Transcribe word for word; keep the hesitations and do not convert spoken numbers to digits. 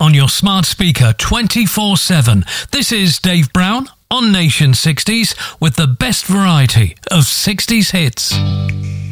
on your smart speaker twenty-four seven. This is Dave Brown on Nation sixties with the best variety of sixties hits.